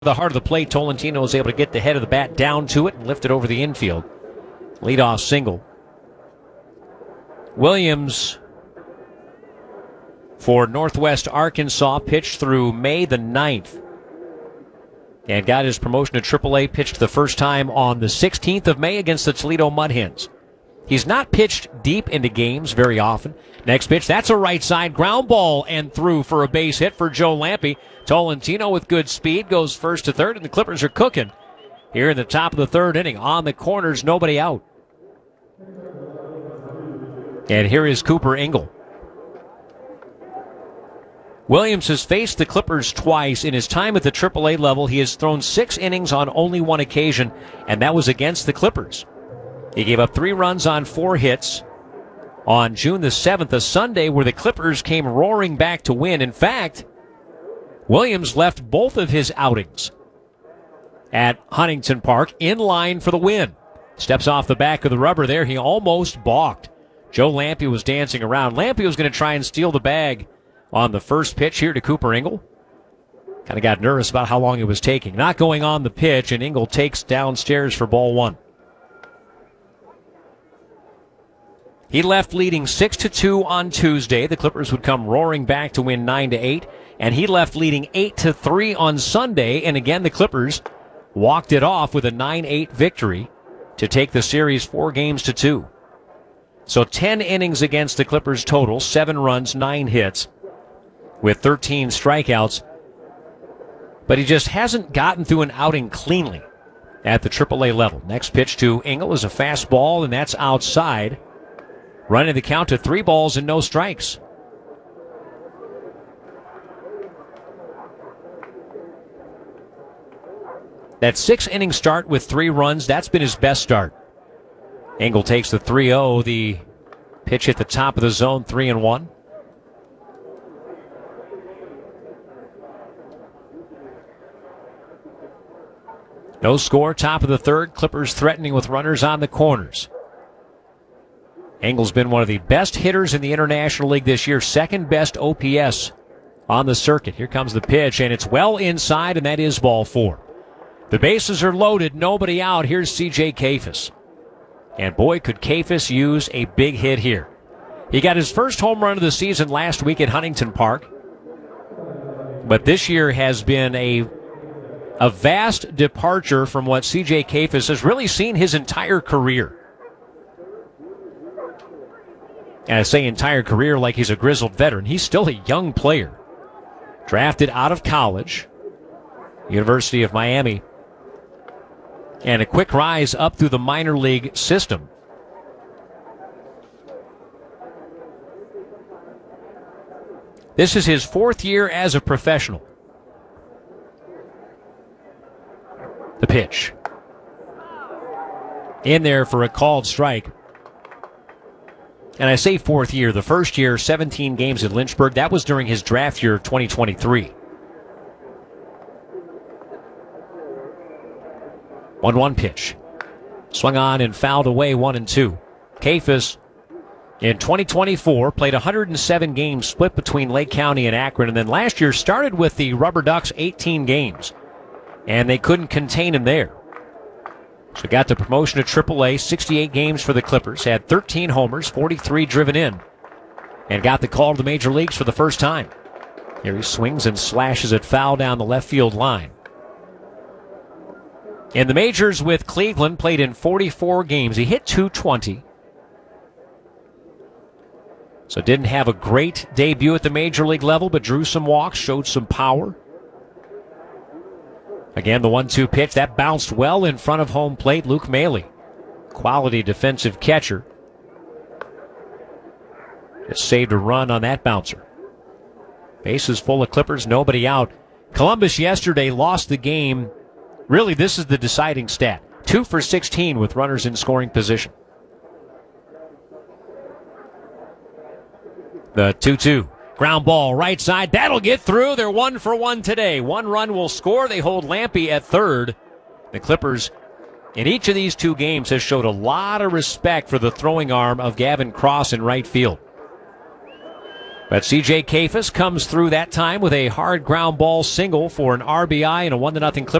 The heart of the plate, Tolentino was able to get the head of the bat down to it and lift it over the infield. Leadoff single. Williams for Northwest Arkansas pitched through May the 9th and got his promotion to AAA, pitched the first time on the 16th of May against the Toledo Mud Hens. He's not pitched deep into games very often. Next pitch, that's a right side ground ball and through for a base hit for Joe Lampe. Tolentino with good speed goes first to third, and the Clippers are cooking here in the top of the third inning. On the corners, nobody out. And here is Cooper Ingle. Williams has faced the Clippers twice. In his time at the AAA level, he has thrown 6 innings on only one occasion, and that was against the Clippers. He gave up 3 runs on 4 hits on June the 7th, a Sunday where the Clippers came roaring back to win. In fact, Williams left both of his outings at Huntington Park in line for the win. Steps off the back of the rubber there. He almost balked. Joe Lampe was dancing around. Lampe was going to try and steal the bag on the first pitch here to Cooper Ingle. Kind of got nervous about how long it was taking. Not going on the pitch, and Ingle takes downstairs for ball 1. He left leading 6-2 on Tuesday. The Clippers would come roaring back to win 9-8. And he left leading 8-3 on Sunday. And again, the Clippers walked it off with a 9-8 victory to take the series 4-2. So 10 innings against the Clippers total, 7 runs, 9 hits, with 13 strikeouts. But he just hasn't gotten through an outing cleanly at the AAA level. Next pitch to Ingle is a fastball, and that's outside. Running the count to 3 balls and no strikes. That 6-inning start with 3 runs, that's been his best start. Ingle takes the 3-0. The pitch at the top of the zone, 3-1. No score, top of the third. Clippers threatening with runners on the corners. Ingle's been one of the best hitters in the International League this year, second best OPS on the circuit. Here comes the pitch, and it's well inside, and that is ball 4. The bases are loaded, nobody out. Here's C.J. Kayfus. And boy, could Kayfus use a big hit here. He got his first home run of the season last week at Huntington Park. But this year has been a vast departure from what C.J. Kayfus has really seen his entire career. And I say entire career like he's a grizzled veteran. He's still a young player. Drafted out of college, University of Miami. And a quick rise up through the minor league system. This is his 4th year as a professional. The pitch. In there for a called strike. And I say 4th year. The first year, 17 games at Lynchburg. That was during his draft year of 2023. 1-1 pitch. Swung on and fouled away 1-2. Kayfus in 2024 played 107 games split between Lake County and Akron. And then last year started with the Rubber Ducks 18 games. And they couldn't contain him there. So got the promotion to AAA, 68 games for the Clippers, had 13 homers, 43 driven in, and got the call to the major leagues for the first time. Here he swings and slashes it foul down the left field line. In the majors with Cleveland, played in 44 games. He hit .220. So didn't have a great debut at the major league level, but drew some walks, showed some power. Again, the 1-2 pitch, that bounced well in front of home plate. Luke Maley, quality defensive catcher, just saved a run on that bouncer. Bases full of Clippers, nobody out. Columbus yesterday lost the game. Really, this is the deciding stat. 2 for 16 with runners in scoring position. The 2-2. Ground ball, right side. That'll get through. They're 1 for 1 today. 1 run will score. They hold Lampe at third. The Clippers, in each of these 2 games, has showed a lot of respect for the throwing arm of Gavin Cross in right field. But C.J. Kafis comes through that time with a hard ground ball single for an RBI and a 1-0 Clippers